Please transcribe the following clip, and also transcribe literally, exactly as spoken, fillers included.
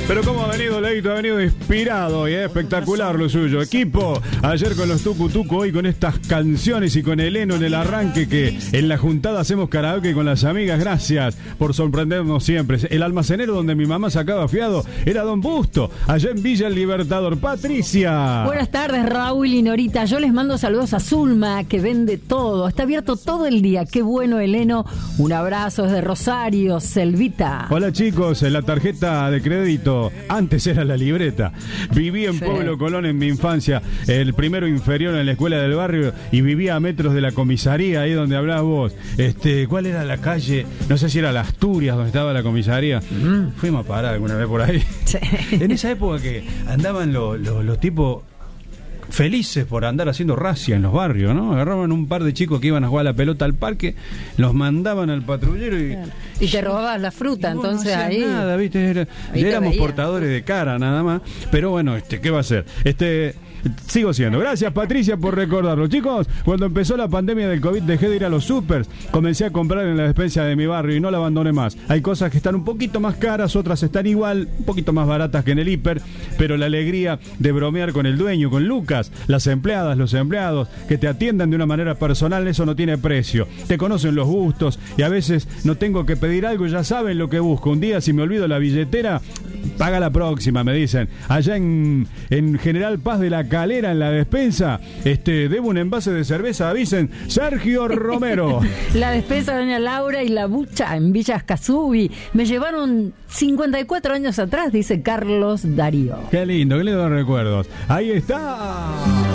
Pero cómo ha venido Leito, ha venido inspirado y es espectacular lo suyo. Equipo, ayer con los Tucu Tucu, hoy con estas canciones y con Eleno en el arranque, que en la juntada hacemos karaoke con las amigas. Gracias por sorprendernos siempre. El almacenero donde mi mamá sacaba fiado era Don Busto, allá en Villa El Libertador. Patricia. Buenas tardes, Raúl y Norita. Yo les mando saludos a Zulma, que vende todo. Está abierto todo el día. Qué bueno, Eleno. Un abrazo desde Rosario, Selvita. Hola chicos, la tarjeta de crédito antes era la libreta. Viví en sí. Pueblo Colón en mi infancia, el primero inferior en la escuela del barrio, y vivía a metros de la comisaría, ahí donde hablabas vos. Este, ¿cuál era la calle? No sé si era la Asturias donde estaba la comisaría. Mm. Fuimos a parar alguna vez por ahí. Sí. En esa época que andaban los, los, los tipos felices por andar haciendo racia en los barrios, ¿no? Agarraban un par de chicos que iban a jugar a la pelota al parque, los mandaban al patrullero y... Claro. Y te robabas la fruta, entonces no ahí... nada, ¿viste? Era, éramos portadores de cara, nada más. Pero bueno, este, ¿qué va a ser? Este... Sigo siendo. Gracias, Patricia, por recordarlo. Chicos, cuando empezó la pandemia del COVID dejé de ir a los supers. Comencé a comprar en la despensa de mi barrio y no la abandoné más. Hay cosas que están un poquito más caras, otras están igual, un poquito más baratas que en el hiper, pero la alegría de bromear con el dueño, con Lucas, las empleadas, los empleados, que te atiendan de una manera personal, eso no tiene precio. Te conocen los gustos y a veces no tengo que pedir algo, ya saben lo que busco. Un día, si me olvido la billetera, paga la próxima, me dicen. Allá en, en General Paz de la Calera, en la despensa, este, debo un envase de cerveza, avisen. Sergio Romero. La despensa de doña Laura y la bucha en Villa Escazú. Me llevaron cincuenta y cuatro años atrás, dice Carlos Darío. Qué lindo, qué lindo recuerdos. Ahí está.